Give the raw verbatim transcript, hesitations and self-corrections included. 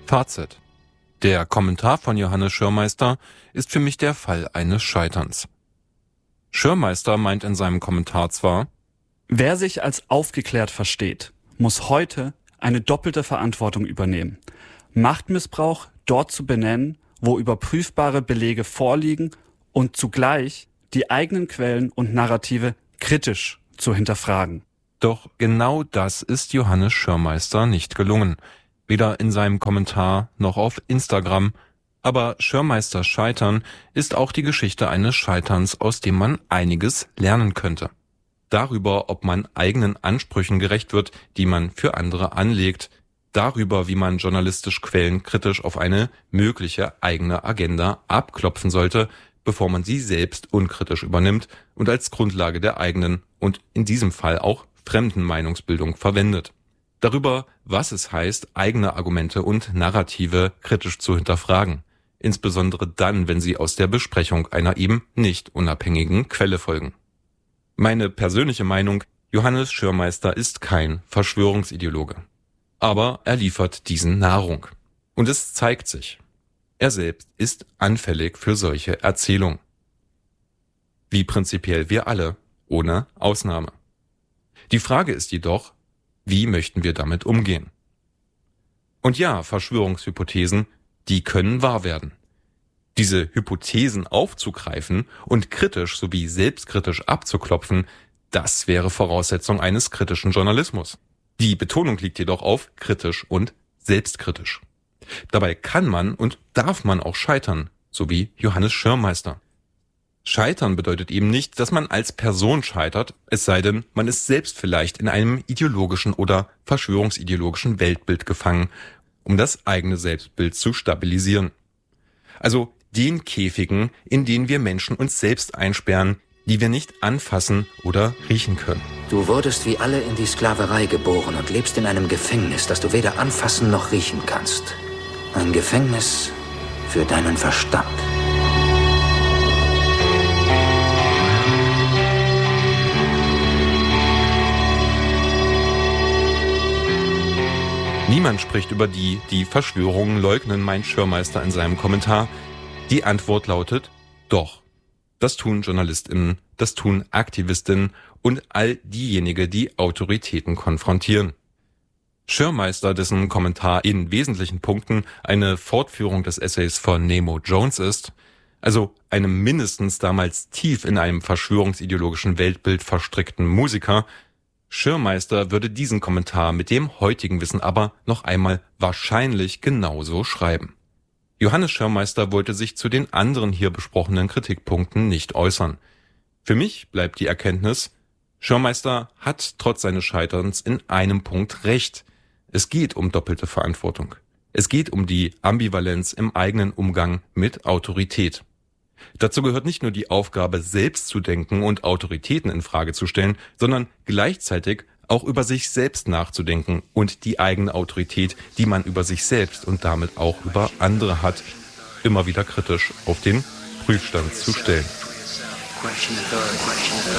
Fazit: Der Kommentar von Johannes Schirmeister ist für mich der Fall eines Scheiterns. Schirmeister meint in seinem Kommentar zwar: Wer sich als aufgeklärt versteht, muss heute eine doppelte Verantwortung übernehmen. Machtmissbrauch dort zu benennen, wo überprüfbare Belege vorliegen, und zugleich die eigenen Quellen und Narrative kritisch zu hinterfragen. Doch genau das ist Johannes Schirmeister nicht gelungen. Weder in seinem Kommentar noch auf Instagram. Aber Schirmeisters Scheitern ist auch die Geschichte eines Scheiterns, aus dem man einiges lernen könnte. Darüber, ob man eigenen Ansprüchen gerecht wird, die man für andere anlegt. Darüber, wie man journalistisch quellenkritisch auf eine mögliche eigene Agenda abklopfen sollte, bevor man sie selbst unkritisch übernimmt und als Grundlage der eigenen und in diesem Fall auch fremden Meinungsbildung verwendet. Darüber, was es heißt, eigene Argumente und Narrative kritisch zu hinterfragen. Insbesondere dann, wenn sie aus der Besprechung einer eben nicht unabhängigen Quelle folgen. Meine persönliche Meinung: Johannes Schirmeister ist kein Verschwörungsideologe. Aber er liefert diesen Nahrung. Und es zeigt sich: Er selbst ist anfällig für solche Erzählungen. Wie prinzipiell wir alle, ohne Ausnahme. Die Frage ist jedoch: Wie möchten wir damit umgehen? Und ja, Verschwörungshypothesen, die können wahr werden. Diese Hypothesen aufzugreifen und kritisch sowie selbstkritisch abzuklopfen, das wäre Voraussetzung eines kritischen Journalismus. Die Betonung liegt jedoch auf kritisch und selbstkritisch. Dabei kann man und darf man auch scheitern, so wie Johannes Schirmeister. Scheitern bedeutet eben nicht, dass man als Person scheitert, es sei denn, man ist selbst vielleicht in einem ideologischen oder verschwörungsideologischen Weltbild gefangen, um das eigene Selbstbild zu stabilisieren. Also den Käfigen, in denen wir Menschen uns selbst einsperren, die wir nicht anfassen oder riechen können. Du wurdest wie alle in die Sklaverei geboren und lebst in einem Gefängnis, das du weder anfassen noch riechen kannst. Ein Gefängnis für deinen Verstand. Niemand spricht über die, die Verschwörungen leugnen, meint Schirmeister in seinem Kommentar. Die Antwort lautet: Doch. Das tun JournalistInnen, das tun AktivistInnen und all diejenigen, die Autoritäten konfrontieren. Schirmeister, dessen Kommentar in wesentlichen Punkten eine Fortführung des Essays von Nemo Jones ist, also einem mindestens damals tief in einem verschwörungsideologischen Weltbild verstrickten Musiker, Schirmeister würde diesen Kommentar mit dem heutigen Wissen aber noch einmal wahrscheinlich genauso schreiben. Johannes Schirmeister wollte sich zu den anderen hier besprochenen Kritikpunkten nicht äußern. Für mich bleibt die Erkenntnis: Schirmeister hat trotz seines Scheiterns in einem Punkt recht. Es geht um doppelte Verantwortung. Es geht um die Ambivalenz im eigenen Umgang mit Autorität. Dazu gehört nicht nur die Aufgabe, selbst zu denken und Autoritäten in Frage zu stellen, sondern gleichzeitig auch über sich selbst nachzudenken und die eigene Autorität, die man über sich selbst und damit auch über andere hat, immer wieder kritisch auf den Prüfstand zu stellen.